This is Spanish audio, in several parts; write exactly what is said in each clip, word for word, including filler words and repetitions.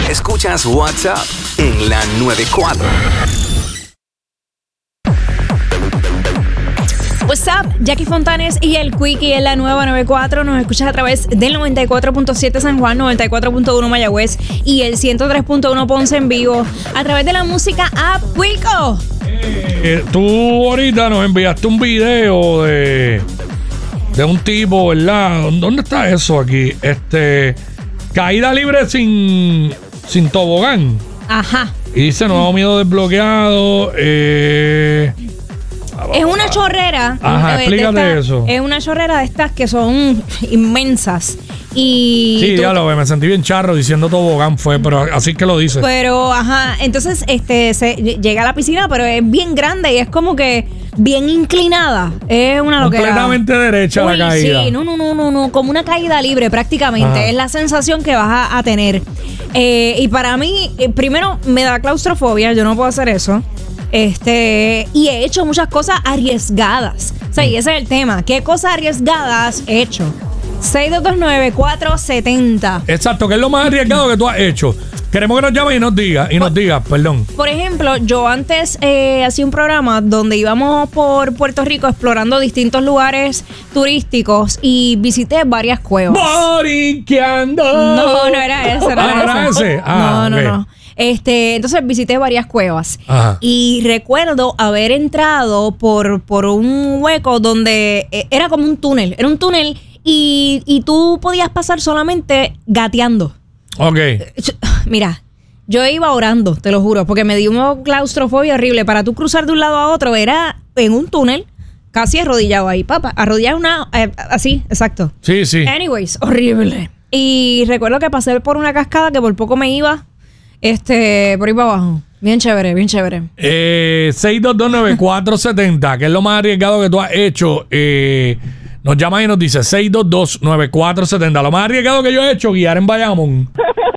Escuchas WhatsApp en la noventa y cuatro. What's up, Jackie Fontanes y el Quickie en la nueva noventa y cuatro. Nos escuchas a través del noventa y cuatro punto siete San Juan, noventa y cuatro punto uno Mayagüez y el ciento tres punto uno Ponce en vivo a través de la música app Wilco. Eh, tú ahorita nos enviaste un video de, de un tipo, ¿verdad? ¿Dónde está eso aquí? Este, caída libre sin, sin tobogán. Ajá. Y dice nuevo miedo desbloqueado. Eh... Es una chorrera. Ajá, de, explícate de esta, eso. Es una chorrera de estas que son inmensas. Y sí, tú, ya lo ve, me sentí bien charro diciendo tobogán fue, pero así que lo dice. Pero, ajá, entonces este se llega a la piscina, pero es bien grande y es como que bien inclinada. Es una loquera. Completamente derecha. Uy, la caída. Sí, no, no, no, no, no, como una caída libre prácticamente. Ajá. Es la sensación que vas a, a tener. Eh, y para mí, eh, primero me da claustrofobia, yo no puedo hacer eso. Este, y he hecho muchas cosas arriesgadas. O sea, y ese es el tema. ¿Qué cosas arriesgadas he hecho? seis dos dos nueve cuatro siete cero. Exacto, ¿qué es lo más arriesgado que tú has hecho? Queremos que nos llames y nos digas, y nos digas, perdón. Por ejemplo, yo antes eh, hacía un programa donde íbamos por Puerto Rico explorando distintos lugares turísticos y visité varias cuevas. Borinqueando. No, no era ese, no ah, era ¿era ese. ese? Ah, no, okay. no, no. Este, entonces visité varias cuevas. Ajá. Y recuerdo haber entrado por, por un hueco donde eh, era como un túnel. Era un túnel y, y tú podías pasar solamente gateando. Ok. Mira, yo iba orando, te lo juro, porque me dio una claustrofobia horrible. Para tú cruzar de un lado a otro era en un túnel, casi arrodillado ahí, papá. Arrodillado una, eh, así, exacto. Sí, sí. Anyways, horrible. Y recuerdo que pasé por una cascada que por poco me iba este por ahí para abajo. Bien chévere, bien chévere. Eh, seis dos dos nueve cuatro siete cero, que es lo más arriesgado que tú has hecho. Eh, nos llama y nos dice seis dos dos nueve cuatro siete cero. Lo más arriesgado que yo he hecho, guiar en Bayamón.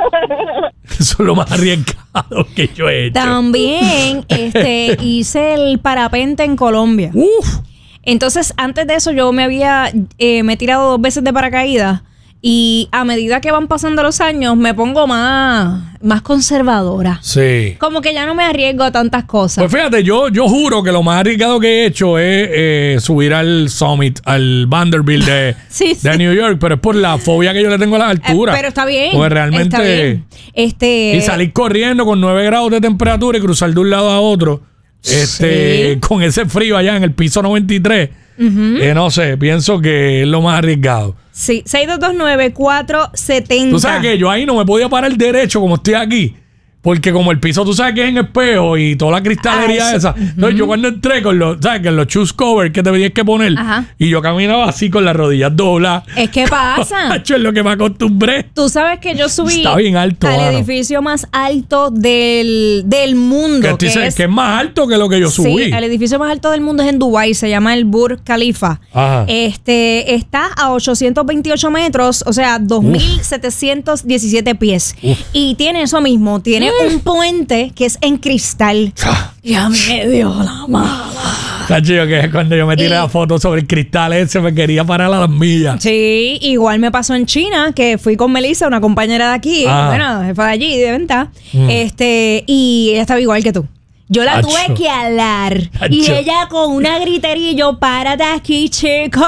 Eso es lo más arriesgado que yo he hecho. También este, hice el parapente en Colombia. Uf. Entonces, antes de eso, yo me había eh, me he tirado dos veces de paracaídas. Y a medida que van pasando los años, me pongo más, más conservadora. Sí. Como que ya no me arriesgo a tantas cosas. Pues fíjate, yo, yo juro que lo más arriesgado que he hecho es eh, subir al Summit, al Vanderbilt de, sí, sí. de New York, pero es por la fobia que yo le tengo a las alturas. Eh, pero está bien. Porque realmente. Está bien. Este, y salir corriendo con nueve grados de temperatura y cruzar de un lado a otro. Este, sí. Con ese frío allá en el piso noventa y tres. Uh-huh. Eh, no sé, pienso que es lo más arriesgado. Sí, seis dos dos nueve cuatro siete cero. Tú sabes que yo ahí no me podía parar derecho como estoy aquí. Porque como el piso, tú sabes que es en espejo y toda la cristalería ah, esa. Uh-huh. Entonces yo cuando entré con los, ¿sabes? Que los shoes cover que te tenías que poner. Ajá. Y yo caminaba así con las rodillas dobladas. Es que pasa. Eso es lo que me acostumbré. Tú sabes que yo subí Está bien alto, al mano. edificio más alto del, del mundo. Que, que, es, que es más alto que lo que yo subí. Sí, el edificio más alto del mundo es en Dubái. Se llama el Burj Khalifa. Ajá. Este, está a ochocientos veintiocho metros, o sea, dos mil setecientos diecisiete pies. Uf. Y tiene eso mismo. Tiene Uf. un puente que es en cristal. Ya me dio la mala. Está chido que cuando yo me tiré y, la foto sobre el cristal ese me quería parar a las millas. Sí, igual me pasó en China, que fui con Melissa, una compañera de aquí, ah. bueno, jefa de allí, de venta, mm. este, y ella estaba igual que tú. Yo la Acho. tuve que alar. Acho. Y ella con una gritería y yo, párate aquí, chico.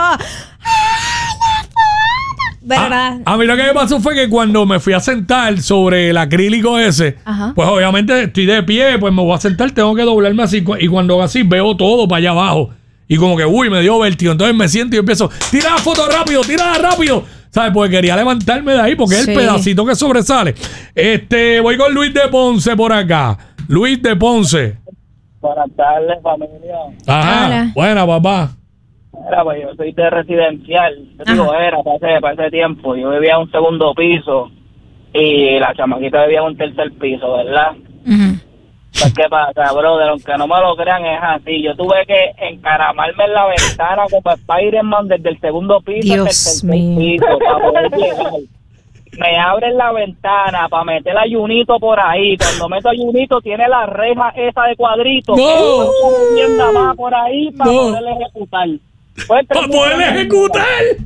A, a mí lo que me pasó fue que cuando me fui a sentar sobre el acrílico ese, Ajá. pues obviamente estoy de pie, pues me voy a sentar, tengo que doblarme así, y cuando hago así veo todo para allá abajo y como que uy, me dio vértigo, entonces me siento y empiezo, tira la foto rápido, tira rápido, ¿sabes? Porque quería levantarme de ahí porque sí. es el pedacito que sobresale. Este, voy con Luis de Ponce por acá. Luis de Ponce. Buenas tardes, familia. Ajá, Hola. Buena, papá. Era, pues yo soy de residencial. Yo Ajá. digo, era, para ese, para ese tiempo. Yo vivía en un segundo piso y la chamaquita vivía en un tercer piso, ¿verdad? Uh-huh. Pues, ¿qué pasa, brother? Aunque no me lo crean, es así. Yo tuve que encaramarme en la ventana como Spider-Man desde el segundo piso Dios hasta el tercer mío. piso para poder llegar. Me abren la ventana para meter a Junito por ahí. Cuando meto a Junito tiene la reja esa de cuadrito. No. Que no más por ahí para no. poder ejecutar. Pues, para poder ejecutar.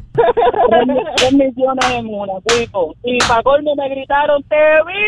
Tres, tres millones en una, tipo. Y para colmo me gritaron, te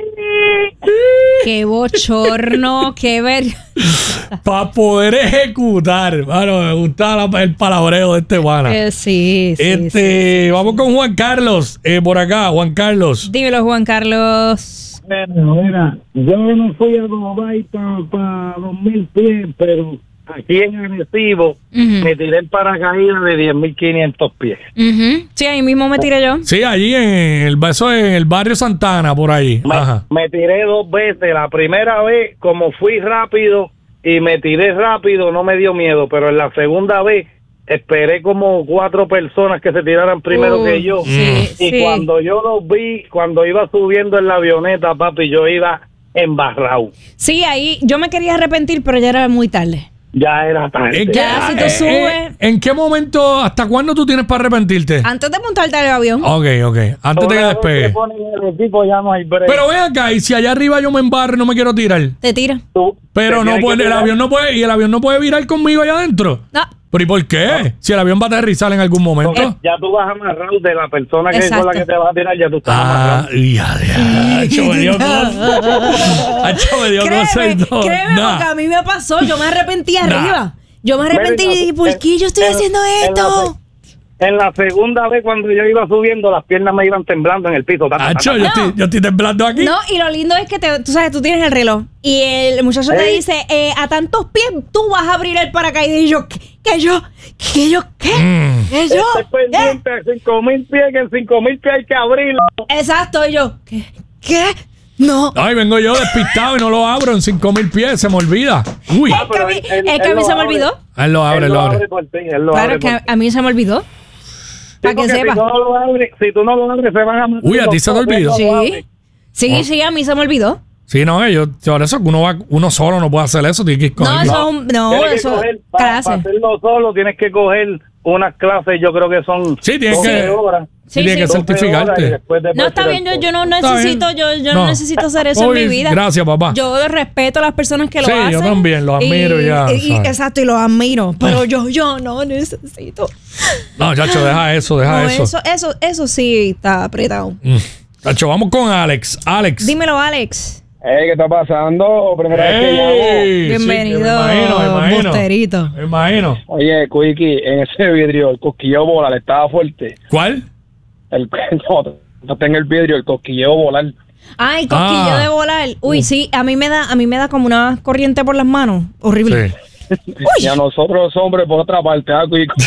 vi. Qué bochorno, qué ver. Para poder ejecutar. Bueno, me gusta la, el palabreo de este pana. Eh, sí, sí, Este, sí, vamos con Juan Carlos, eh, por acá, Juan Carlos. Dímelo, Juan Carlos. Bueno, mira, yo no fui a Dubái para pa dos mil pies, pero aquí en Arecibo Uh-huh. me tiré en paracaídas de diez mil quinientos pies. Uh-huh. Sí, ahí mismo me tiré yo. Sí, allí en el, eso en el barrio Santana, por ahí. Me, Ajá. me tiré dos veces. La primera vez, como fui rápido y me tiré rápido, no me dio miedo, pero en la segunda vez esperé como cuatro personas que se tiraran primero Uh, que yo. sí, y sí. cuando yo los vi, cuando iba subiendo en la avioneta, papi, yo iba embarrado. Sí, ahí yo me quería arrepentir, pero ya era muy tarde. Ya era tarde. ¿En qué, Ya, si tú eh, subes- eh, ¿En qué momento, hasta cuándo tú tienes para arrepentirte? Antes de montarte al avión. Ok, ok. Antes de que Una vez despegue. que ponen el equipo, ya no hay break. Pero ven acá, y si allá arriba yo me embarro y no me quiero tirar. Te tira. Tú Pero te no tienes puede, que el tirar. avión no puede, y el avión no puede virar conmigo allá adentro. No. ¿Pero y por qué? Si el avión va a aterrizar en algún momento. Porque ya tú vas amarrado de la persona que Exacto. con la que te vas a tirar, ya tú estás Ah, amarrado. ya, ya. Hacho, me dio cosa. Hacho, me dio cosa y Créeme, todo. créeme, Nah. porque a mí me pasó. Yo me arrepentí Nah. arriba. Yo me arrepentí y dije, ¿por qué yo estoy En- haciendo en la esto? En la segunda vez cuando yo iba subiendo, las piernas me iban temblando en el piso. Ta, ta, ta, Hacho, ta. yo, No. estoy, yo estoy temblando aquí. No, y lo lindo es que te, tú sabes, tú tienes el reloj y el muchacho te Ey. dice, eh, a tantos pies tú vas a abrir el paracaídas y yo, ¿qué? ¿Qué yo? ¿Qué yo? ¿Qué? Mm. ¿Qué yo? Estoy pendiente de cinco mil pies, que en cinco mil pies hay que abrirlo. ¿Qué? Exacto, y yo, ¿qué? ¿Qué? No. Ay, vengo yo despistado y no lo abro en cinco mil pies, se me olvida. Uy. Es que a mí, pero él- es que a él mí lo se me abre. olvidó. Ah, él lo abre, Él él lo abre. por ti, él lo Claro abre que por a, a mí se me olvidó. Sí, Para que porque sepa. Si, tú no lo abres, si tú no lo abres, se van a matar. Uy, ¿a ti se te olvidó? Sí. Sí, sí, a mí se me olvidó. Sí, no, eh, yo, por eso que uno va, uno solo no puede hacer eso, tiene que ir con No, alguien. eso es un- no, Tienes que eso coger, para, clase. para hacerlo solo, tienes que coger unas clases, yo creo que son Sí, tienes doce que- horas. Sí, Sí, tiene sí. que doce horas y certificarte. después te No, puedes está tirar bien, yo, todo. yo no Está necesito, bien. yo, yo No. no necesito hacer eso Uy, en mi vida. gracias, papá. Yo respeto a las personas que lo Sí, hacen. yo también, los admiro y ya, y- ¿sabes? exacto, y los admiro. Pero yo, yo no necesito. No, chacho, deja eso, deja No, eso. eso, eso, eso sí está apretado. Mm. Chacho, vamos con Alex. Alex. Dímelo, Alex. Hey, ¿qué está pasando? Primera vez que llamo. Ey, sí, Bienvenido, me imagino, me imagino. Bosterito. Me imagino. Oye, Quickie, en ese vidrio el cosquilleo volar estaba fuerte. ¿Cuál? El no, no tenga el vidrio, el cosquilleo volar. Ay, cosquillo Ah. de volar. Uy, sí, a mí me da, a mí me da como una corriente por las manos. Horrible. Sí. Y a nosotros los hombres por otra parte, ¿ah, Quickie?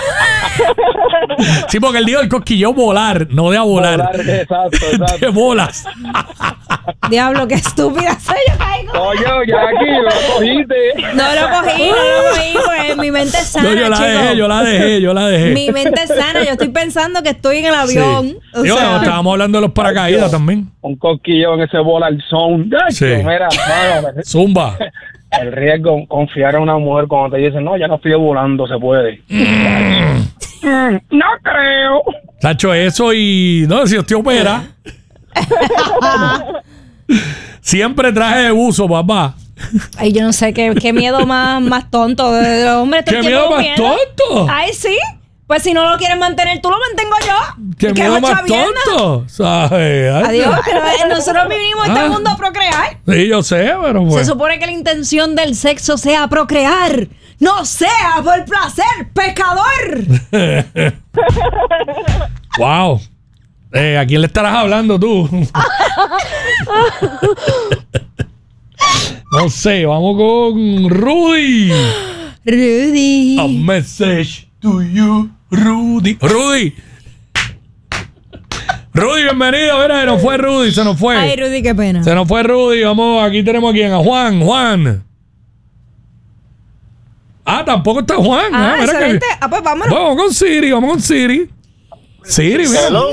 Sí, porque él dijo el cosquilleo volar, no de a volar. Volar, exacto, De exacto. bolas. Diablo, qué estúpida soy yo, caigo. Oye, ya aquí lo cogiste. No lo cogí, no lo cogí, pues mi mente es sana, No, yo la chico. dejé, yo la dejé, yo la dejé. Mi mente es sana, yo estoy pensando que estoy en el avión. Sí. O Y bueno, sea, estábamos hablando de los paracaídas también. Un cosquilleo en ese volar zone. Ay, Sí. mira, mano, Zumba. el riesgo, confiar en una mujer cuando te dicen, no, ya no estoy volando, se puede. Mm, no creo. Tacho, eso y. No, si usted opera. Siempre traje de buzo, papá. ay, yo no sé qué, qué miedo más, más tonto de los hombres. todo ¿Qué el tiempo miedo más con tonto? Ay, sí. Pues si no lo quieres mantener, tú lo mantengo yo. ¿Qué ¿Y miedo más chavienda? tonto? ¿Sabes? Ay, Adiós, pero eh, nosotros vivimos este Ah. mundo a procrear. Sí, yo sé, pero Se pues. supone que la intención del sexo sea procrear, no sea por placer, pecador. Wow. Eh, ¿A quién le estarás hablando tú? No sé, vamos con Rudy. Rudy. A message to you, Rudy. Rudy. Rudy, bienvenido. Mira, se nos fue Rudy, se nos fue. Ay, Rudy, qué pena. Se nos fue Rudy. Vamos, aquí tenemos a quién, a Juan. Juan. Ah, tampoco está Juan. Ah, mira que- excelente. Ah, pues vámonos. Vamos con Siri, vamos con Siri. Siri, mira. Hello.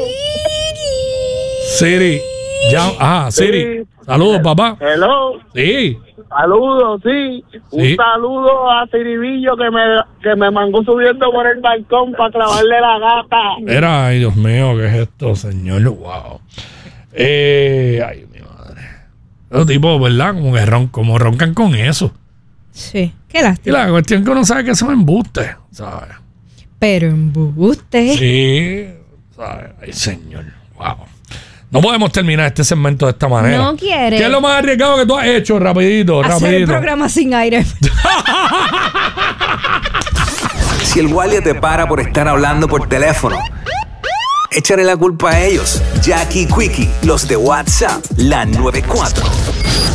Siri. Ya, ajá, Siri. Saludos, papá. Hello. Sí. Saludos, sí. Sí. Un saludo a Ciribillo que me, que me mandó subiendo por el balcón para clavarle la gata. Era, ay, Dios mío, ¿qué es esto, señor? Wow. Eh, ay, mi madre. Los tipos, ¿verdad? Como que ron, como roncan con eso. Sí, qué Y lástima. la cuestión es que uno sabe que eso es embuste, ¿sabes? Pero embuste. Sí. Ay, señor. Wow. No podemos terminar este segmento de esta manera. No quiere. ¿Qué es lo más arriesgado que tú has hecho? Rapidito, Hacer rapidito. el programa sin aire. Si el guardia te para por estar hablando por teléfono, échale la culpa a ellos. Jackie Quickie, los de WhatsApp, la noventa y cuatro.